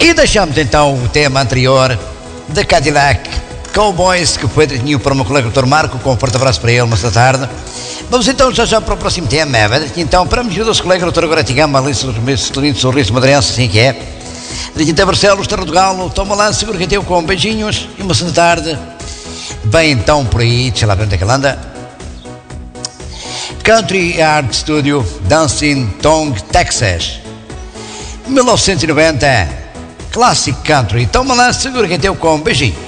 E deixamos então o tema anterior da Cadillac Cowboys, que foi direitinho para o meu colega Dr. Marco, com um forte abraço para ele nesta tarde. Vamos então já para o próximo tema, então, para me ajudar os colegas Dr. Guaratigama, Alice Estelino, Sorriso Madrense, assim que é. Direitinho Barcelos, Terra do Galo, toma lá, seguro que teu com beijinhos e uma santa tarde. Bem então por aí, deixa lá ver onde é que ele anda. Country Art Studio, Dancing Tongue, Texas, 1990, Classic Country, toma lá, seguro que teu com beijinho.